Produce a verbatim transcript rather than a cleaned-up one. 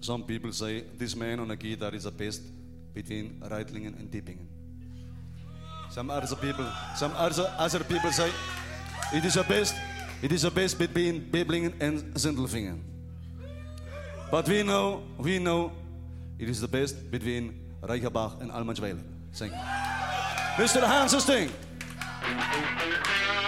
Some people say this man on a guitar is the best between Reitlingen and Dippingen. Some other people, some other, other people say it is the best, it is the best between Bebblingen and Sindelfingen. But we know, we know, it is the best between Reichenbach and Almansweiler. Thank you. Mister Hansen Sting.